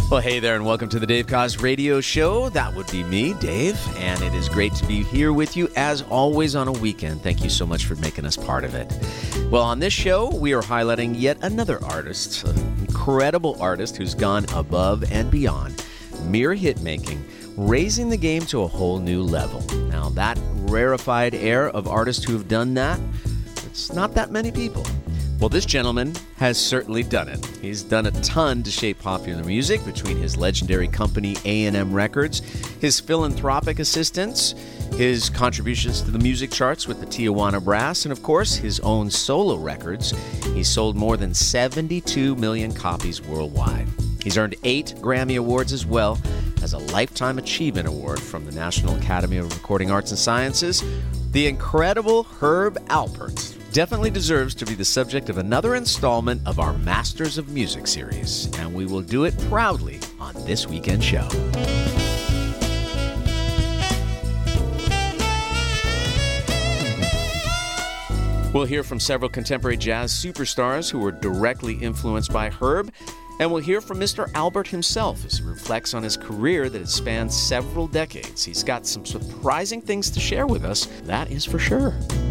Well, hey there, and welcome to the Dave Koz Radio Show. That would be me, Dave, and it is great to be here with you, as always, on a weekend. Thank you so much for making us part of it. Well, on this show, we are highlighting yet another artist, an incredible artist who's gone above and beyond mere hit-making, raising the game to a whole new level. Now, that rarefied air of artists who have done that, it's not that many people. Well, this gentleman has certainly done it. He's done a ton to shape popular music between his legendary company A&M Records, his philanthropic assistance, his contributions to the music charts with the Tijuana Brass, and of course, his own solo records. He's sold more than 72 million copies worldwide. He's earned 8 Grammy Awards as well as a Lifetime Achievement Award from the National Academy of Recording Arts and Sciences. The incredible Herb Alpert definitely deserves to be the subject of another installment of our Masters of Music series, and we will do it proudly on this weekend show. We'll hear from several contemporary jazz superstars who were directly influenced by Herb, and we'll hear from Mr. Alpert himself as he reflects on his career that has spanned several decades. He's got some surprising things to share with us, that is for sure.